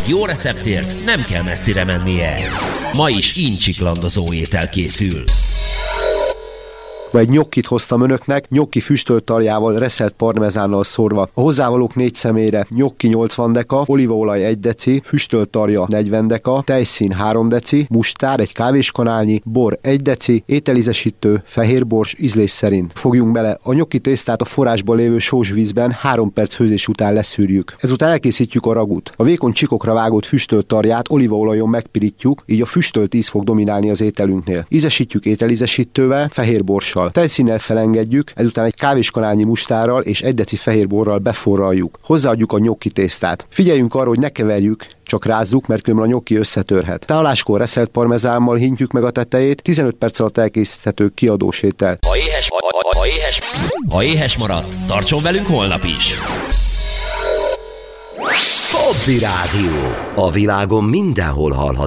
Egy jó receptért nem kell messzire mennie. Ma is incsiklandozó étel készül. Egy nyokkit hoztam önöknek, nyokki füstölt tarjával, reszelt parmezánnal szórva. A hozzávalók 4 személyre: nyokki 80 deka, olívaolaj 1 deci, füstölt tarja 40 deka, tejszín 3 deci, mustár 1 kávéskanálnyi, bor 1 deci, ételízesítő, fehérbors ízlés szerint. Fogjunk bele, a nyokki tésztát a forrásban lévő sós vízben 3 perc főzés után leszűrjük. Ezután elkészítjük a ragút. A vékony csikokra vágott füstölt tarját olívaolajon megpirítjuk, így a füstölt íz fog dominálni az ételünknél. Ízesítjük ételízesítővel, fehérborssal. Tejszínnel felengedjük, ezután egy kávéskanálnyi mustárral és 1 deci fehérborral beforraljuk. Hozzáadjuk a nyokki tésztát. Figyeljünk arra, hogy ne keverjük, csak rázzuk, mert különben a nyokki összetörhet. Táláskor reszelt parmezánnal hintjük meg a tetejét, 15 perc alatt elkészíthető kiadós étel. Ha éhes maradt, tartson velünk holnap is! Hobby Rádió. A világon mindenhol hallható.